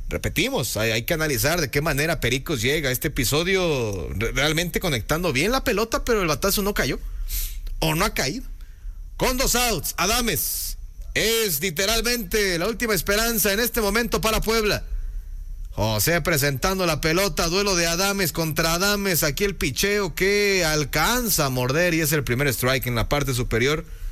repetimos, hay que analizar de qué manera Pericos llega a este episodio realmente conectando bien la pelota, pero el batazo no cayó, o no ha caído. Con 2 outs, Adames es literalmente la última esperanza en este momento para Puebla. José presentando la pelota, duelo de Adames contra Adames, aquí el picheo que alcanza a morder y es el primer strike en la parte superior